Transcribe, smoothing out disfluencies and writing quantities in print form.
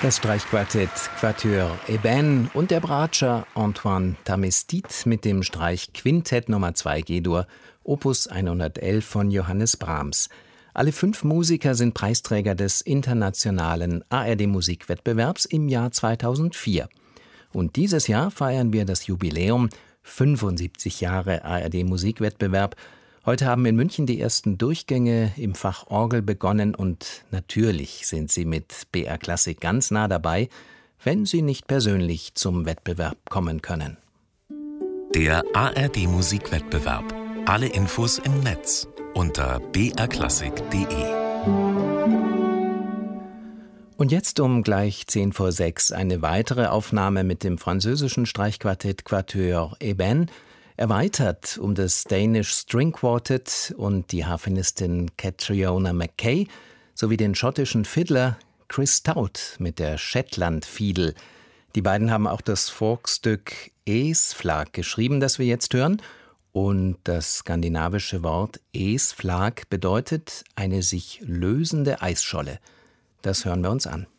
Das Streichquartett Quatuor Eben und der Bratscher Antoine Tamestit mit dem Streich Quintett Nummer 2 G-Dur, Opus 111 von Johannes Brahms. Alle 5 Musiker sind Preisträger des internationalen ARD-Musikwettbewerbs im Jahr 2004. Und dieses Jahr feiern wir das Jubiläum, 75 Jahre ARD-Musikwettbewerb. Heute haben in München die ersten Durchgänge im Fach Orgel begonnen und natürlich sind Sie mit BR Klassik ganz nah dabei, wenn Sie nicht persönlich zum Wettbewerb kommen können. Der ARD-Musikwettbewerb. Alle Infos im Netz unter brklassik.de. Und jetzt um gleich 5:10 eine weitere Aufnahme mit dem französischen Streichquartett Quatuor Eben, erweitert um das Danish String Quartet und die Harfenistin Catriona McKay sowie den schottischen Fiddler Chris Stout mit der Shetland-Fiedel. Die beiden haben auch das Folkstück Esflag geschrieben, das wir jetzt hören. Und das skandinavische Wort Esflag bedeutet eine sich lösende Eisscholle. Das hören wir uns an.